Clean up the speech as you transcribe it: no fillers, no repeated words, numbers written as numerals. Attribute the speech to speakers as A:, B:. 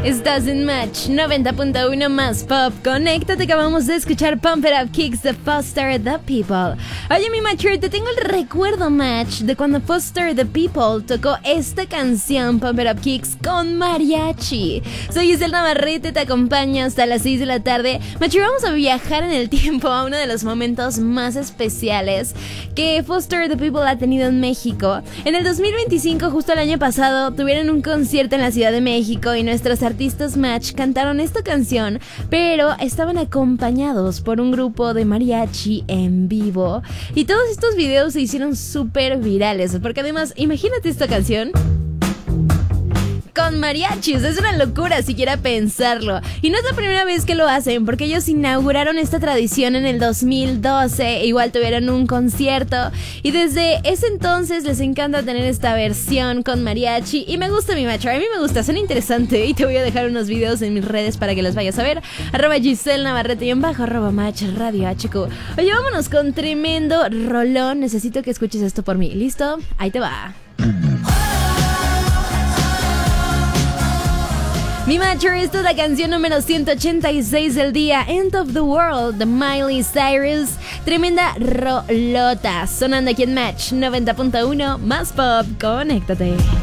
A: Estás en Match 90.1 más pop. Conéctate que vamos a escuchar Pump It Up Kicks de Foster the People. Oye, mi Matcher, te tengo el recuerdo, Match, de cuando Foster the People tocó esta canción Pump It Up Kicks con mariachi. Soy Giselle Navarrete, te acompaño hasta las 6 de la tarde. Matcher, vamos a viajar en el tiempo a uno de los momentos más especiales que Foster the People ha tenido en México. En el 2025, justo el año pasado, tuvieron un concierto en la Ciudad de México y nuestros artistas Match cantaron esta canción, pero estaban acompañados por un grupo de mariachi en vivo. Y todos estos videos se hicieron súper virales, porque además, imagínate esta canción con mariachis, es una locura siquiera pensarlo. Y no es la primera vez que lo hacen, porque ellos inauguraron esta tradición en el 2012. Igual tuvieron un concierto y desde ese entonces les encanta tener esta versión con mariachi. Y me gusta, mi Match, a mí me gusta, suena interesante. Y te voy a dejar unos videos en mis redes para que los vayas a ver. @Giselle Navarrete y @Match Radio HQ. Oye, vámonos con tremendo rolón. Necesito que escuches esto por mí. ¿Listo? Ahí te va. Mi Matcher, esta es la canción número 186 del día, End of the World, de Miley Cyrus. Tremenda rolota, sonando aquí en Match 90.1 más pop. Conéctate.